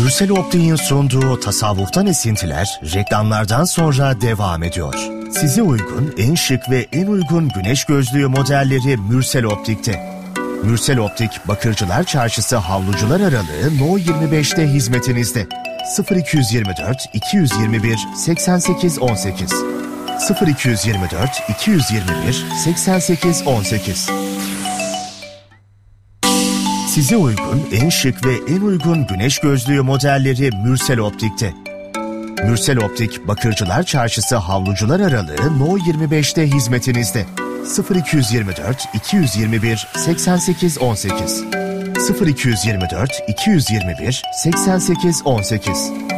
Mürsel Optik'in sunduğu tasavvuftan esintiler reklamlardan sonra devam ediyor. Size uygun en şık ve en uygun güneş gözlüğü modelleri Mürsel Optik'te. Mürsel Optik, Bakırcılar Çarşısı Havlucular Aralığı No 25'te hizmetinizde. 0224 221 88 18 0224 221 88 18. Size uygun en şık ve en uygun güneş gözlüğü modelleri Mürsel Optik'te. Mürsel Optik, Bakırcılar Çarşısı Havlucular Aralığı No 25'te hizmetinizde. 0224 221 88 18 0224 221 88 18.